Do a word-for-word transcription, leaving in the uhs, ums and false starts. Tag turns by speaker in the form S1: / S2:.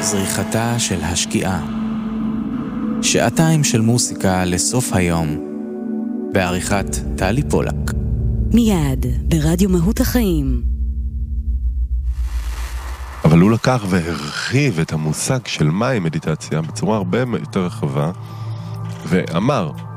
S1: זריחתה של השקיעה. שעתיים של מוסיקה לסוף היום, בעריכת טלי פולק.
S2: מיד ברדיו מהות החיים.
S3: אבל הוא לקח והרחיב את המושג של מהי מדיטציה בצורה הרבה יותר רחבה, ואמר